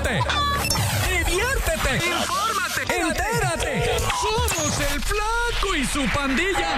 Ríete, diviértete, infórmate, entérate. Somos el Flaco y su pandilla.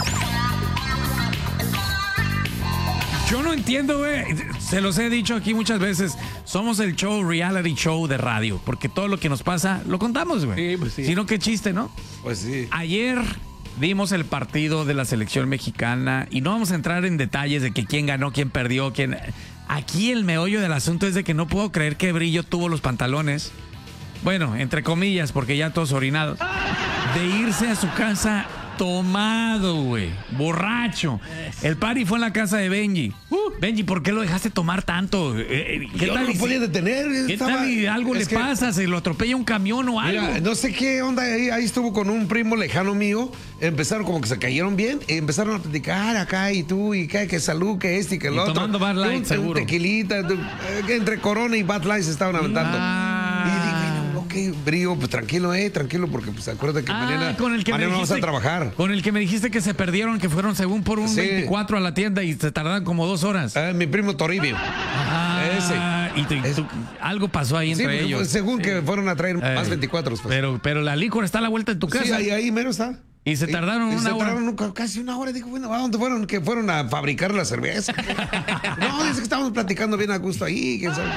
Yo no entiendo, güey. Se los he dicho aquí muchas veces. Somos el reality show de radio. Porque todo lo que nos pasa, lo contamos, güey. Sí, pues sí. Si no, qué chiste, ¿no? Pues sí. Ayer vimos el partido de la selección mexicana y no vamos a entrar en detalles de que quién ganó, quién perdió, quién... Aquí el meollo del asunto es de que no puedo creer que Brillo tuvo los pantalones, bueno, entre comillas, porque ya todos orinados, de irse a su casa tomado, güey, borracho. El party fue en la casa de Benji. Benji, ¿por qué lo dejaste tomar tanto? ¿Qué Yo tal no lo podía detener. ¿Qué tal y algo le pasa? ¿Se lo atropella un camión o algo? Mira, no sé qué onda. Ahí estuvo con un primo lejano mío. Empezaron como que se cayeron bien. Y empezaron a platicar acá y tú y que salud, que este y que el otro. Tomando Bud Light, un seguro. Tequilita. Entre Corona y Bud Light se estaban aventando. Y dije, ok, Brillo, pues tranquilo, porque pues acuérdate que mañana vamos a trabajar. Con el que me dijiste que se perdieron, que fueron según por un 24 a la tienda y se tardaron como 2 horas. Mi primo Toribio. Ese. Y algo pasó ahí entre ellos. Pues, según que fueron a traer más 24. Pues. Pero la licor está a la vuelta de tu casa. Sí, ahí menos está. Y se tardaron una hora. Casi una hora. Digo, bueno, ¿a dónde fueron? Que fueron a fabricar la cerveza. No, dice que estábamos platicando bien a gusto ahí. ¿Quién sabe?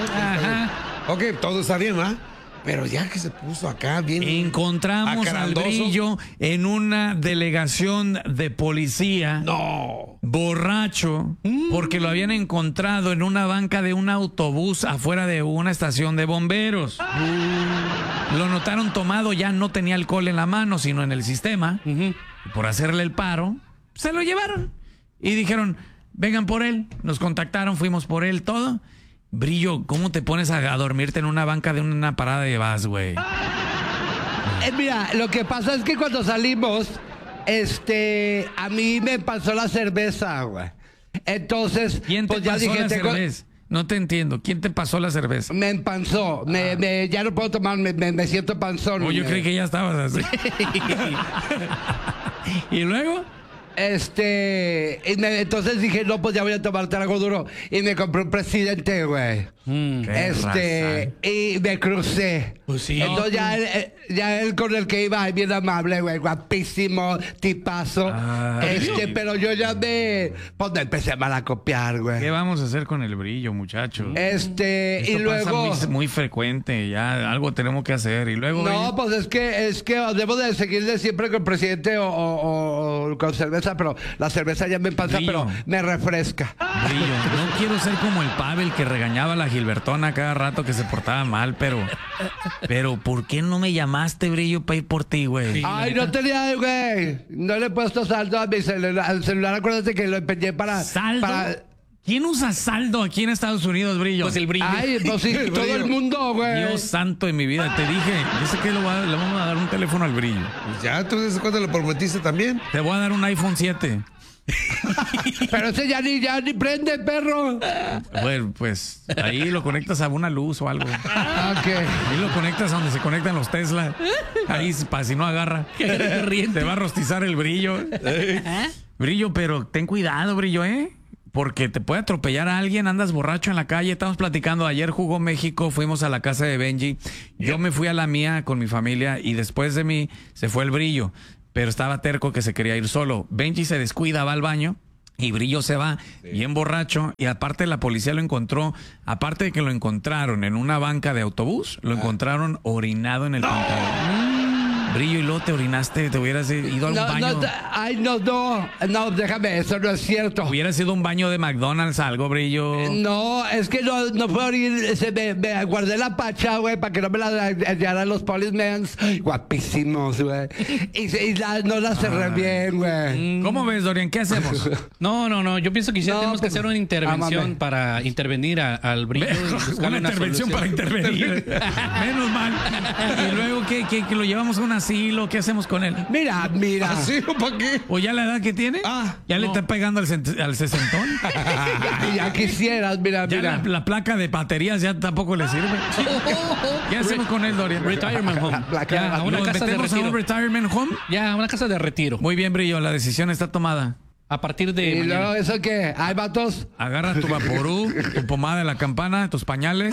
Ok, todo está bien, ¿va? Pero ya que se puso acá bien. Encontramos al Brillo en una delegación de policía. No. Borracho, porque lo habían encontrado en una banca de un autobús afuera de una estación de bomberos. Lo notaron tomado, ya no tenía alcohol en la mano, sino en el sistema. Y por hacerle el paro, se lo llevaron. Y dijeron, vengan por él. Nos contactaron, fuimos por él, todo. Brillo, ¿cómo te pones a dormirte en una banca de una parada de bus, güey? Mira, lo que pasa es que cuando salimos, a mí me pasó la cerveza, güey. Entonces, ¿quién te pasó la cerveza? No te entiendo. ¿Quién te pasó la cerveza? Me empanzó. Ya no puedo tomar, me siento panzón. Yo creí que ya estabas así. ¿Y luego? Entonces dije, no, pues ya voy a tomar trago duro. Y me compré un Presidente, güey. Y me crucé. Pues sí. Entonces ya él con el que iba, bien amable, güey, guapísimo, tipazo. Pero yo ya me empecé a malacopiar, güey. ¿Qué vamos a hacer con el Brillo, muchacho? Esto y luego pasa muy frecuente, ya algo tenemos que hacer. Y luego no, pues es que debo de seguir de siempre con el Presidente o con cerveza, pero la cerveza ya me pasa, Brillo. pero me refresca. Brillo, no quiero ser como el Pavel que regañaba a la Gilbertona cada rato que se portaba mal, pero ¿por qué no me llamaste, Brillo, para ir por ti, güey? Ay, no tenía, güey. No le he puesto saldo a mi celular. Al celular, acuérdate que lo empeñé para... ¿Saldo? ¿Quién usa saldo aquí en Estados Unidos, Brillo? Pues el Brillo. Ay, pues sí, todo el mundo, güey. Dios santo de mi vida, te dije, yo sé que le vamos a dar un teléfono al Brillo. Pues ya, ¿tú desde cuándo lo prometiste también? Te voy a dar un iPhone 7. Pero ese ya ni prende, perro. Bueno, pues ahí lo conectas a una luz o algo. Okay. Ahí lo conectas a donde se conectan los Tesla. Ahí, para si no agarra. Te va a rostizar el Brillo. Brillo, pero ten cuidado, Brillo, porque te puede atropellar a alguien, andas borracho en la calle. Estamos platicando, ayer jugó México, fuimos a la casa de Benji. Yo me fui a la mía con mi familia y después de mí se fue el Brillo. Pero estaba terco que se quería ir solo. Benji se descuida, va al baño y Brillo se va bien borracho. Y aparte la policía lo encontró, aparte de que lo encontraron en una banca de autobús, lo encontraron orinado en el pantalón. Brillo, y luego te orinaste, te hubieras ido a un baño. No, déjame, eso no es cierto. Hubiera sido un baño de McDonald's, algo, Brillo. No, es que no puedo orir, me guardé la pacha, güey, para que no me la hallaran los policemans. Guapísimos, güey. No la cerré bien, güey. ¿Cómo ves, Dorian? ¿Qué hacemos? No, yo pienso que tenemos que hacer una intervención para intervenir al Brillo. Una intervención para intervenir. Menos mal. Y luego, ¿qué lo llevamos a un asilo? ¿Qué hacemos con él? Mira. ¿Asilo para qué? ¿O ya la edad que tiene? ¿Ya le está pegando al sesentón? ya quisieras, mira. La placa de baterías ya tampoco le sirve. ¿Qué hacemos con él, Dorian? Retirement home. ¿A una casa de retiro? ¿A un retirement home? Ya, a una casa de retiro. Muy bien, Brillo, la decisión está tomada. A partir de ¿Y mañana. luego eso qué? ¿Hay vatos? Agarra tu Vaporú, tu pomada de la campana, tus pañales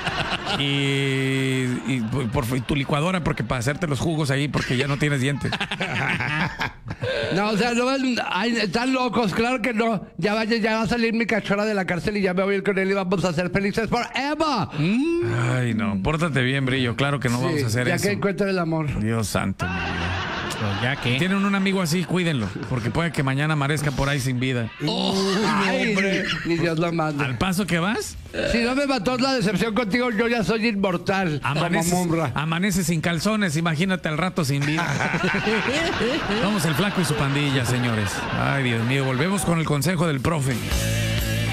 y tu licuadora porque para hacerte los jugos ahí porque ya no tienes dientes. No, o sea, no, están locos, claro que no. Ya va a salir mi cachorra de la cárcel y ya me voy a ir con él y vamos a ser felices forever. Ay, no, pórtate bien, Brillo. Claro que no vamos a hacer ya eso. que encuentre el amor. Dios santo, mi vida. Pues ya que. Tienen un amigo así, cuídenlo, porque puede que mañana amanezca por ahí sin vida. Ay, ni Dios lo manda. Al paso que vas, Si no me mató la decepción contigo, yo ya soy inmortal. amaneces, Como Mumra. amaneces sin calzones, imagínate al rato sin vida. Vamos el flaco y su pandilla, señores. Ay, Dios mío, volvemos con el consejo del profe.